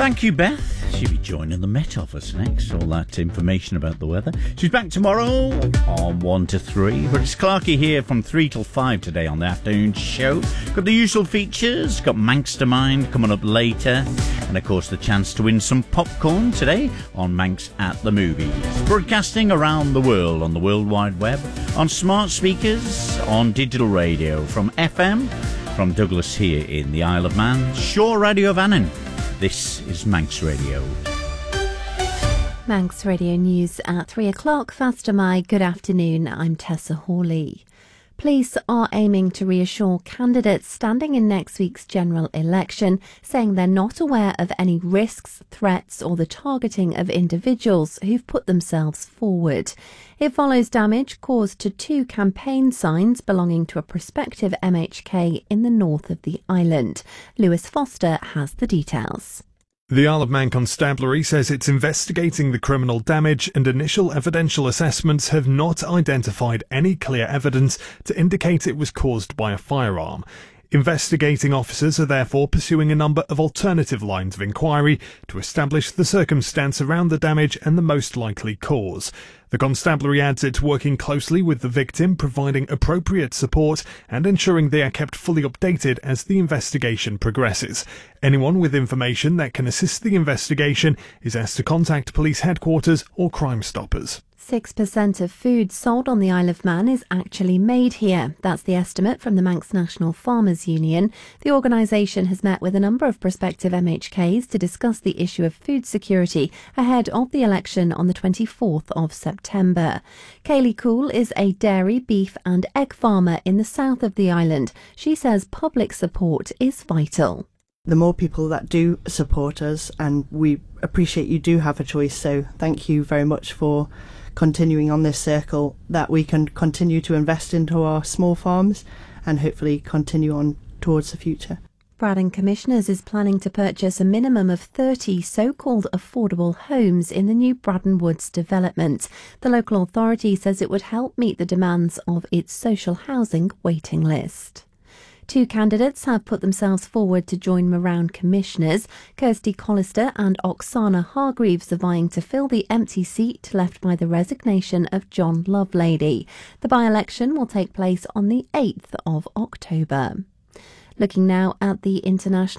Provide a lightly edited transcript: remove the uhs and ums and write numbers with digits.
Thank you, Beth. She'll be joining the Met Office next. All that information about the weather. She's back tomorrow on 1 to 3. But it's Clarky here from 3 till 5 today on the afternoon show. Got the usual features. Got Manxter Mind coming up later. And, of course, the chance to win some popcorn today on Manx at the Movies. Broadcasting around the world on the World Wide Web, on smart speakers, on digital radio, from FM, from Douglas here in the Isle of Man, Shaw Radio of Annan. This is Manx Radio. Manx Radio News at 3 o'clock. Faster my good afternoon. I'm Tessa Hawley. Police are aiming to reassure candidates standing in next week's general election, saying they're not aware of any risks, threats or the targeting of individuals who've put themselves forward. It follows damage caused to 2 campaign signs belonging to a prospective MHK in the north of the island. Lewis Foster has the details. The Isle of Man Constabulary says it's investigating the criminal damage, and initial evidential assessments have not identified any clear evidence to indicate it was caused by a firearm. Investigating officers are therefore pursuing a number of alternative lines of inquiry to establish the circumstance around the damage and the most likely cause. The constabulary adds it's working closely with the victim, providing appropriate support and ensuring they are kept fully updated as the investigation progresses. Anyone with information that can assist the investigation is asked to contact police headquarters or Crime Stoppers. 6% of food sold on the Isle of Man is actually made here. That's the estimate from the Manx National Farmers Union. The organisation has met with a number of prospective MHKs to discuss the issue of food security ahead of the election on the 24th of September. Kaylee Cool is a dairy, beef and egg farmer in the south of the island. She says public support is vital. The more people that do support us, and we appreciate you do have a choice, so thank you very much for continuing on this circle, that we can continue to invest into our small farms and hopefully continue on towards the future. Braddon Commissioners is planning to purchase a minimum of 30 so-called affordable homes in the new Braddon Woods development. The local authority says it would help meet the demands of its social housing waiting list. 2 candidates have put themselves forward to join Morown Commissioners. Kirsty Collister and Oksana Hargreaves are vying to fill the empty seat left by the resignation of John Lovelady. The by-election will take place on the 8th of October. Looking now at the international